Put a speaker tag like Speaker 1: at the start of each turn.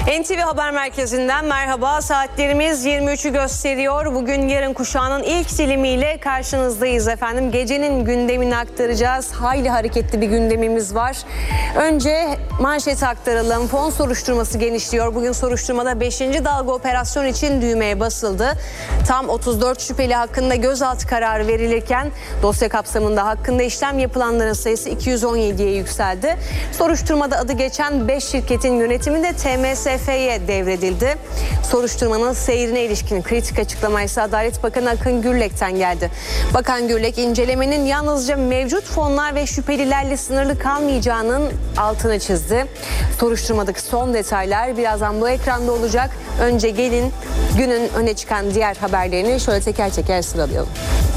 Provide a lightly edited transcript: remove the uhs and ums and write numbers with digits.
Speaker 1: NTV Haber Merkezi'nden merhaba. Saatlerimiz 23'ü gösteriyor. Bugün yarın kuşağının ilk dilimiyle karşınızdayız efendim. Gecenin gündemini aktaracağız. Hayli hareketli bir gündemimiz var. Önce manşete aktaralım. Fon soruşturması genişliyor. Bugün soruşturmada 5. dalga operasyon için düğmeye basıldı. Tam 34 şüpheli hakkında gözaltı kararı verilirken dosya kapsamında hakkında işlem yapılanların sayısı 217'ye yükseldi. Soruşturmada adı geçen 5 şirketin yönetimi de TMSF'ye devredildi. Soruşturmanın seyrine ilişkin kritik açıklama ise Adalet Bakanı Akın Gürlek'ten geldi. Bakan Gürlek incelemenin yalnızca mevcut fonlar ve şüphelilerle sınırlı kalmayacağının altını çizdi. Soruşturmadaki son detaylar birazdan bu ekranda olacak. Önce gelin günün öne çıkan diğer haberlerini şöyle teker teker sıralayalım.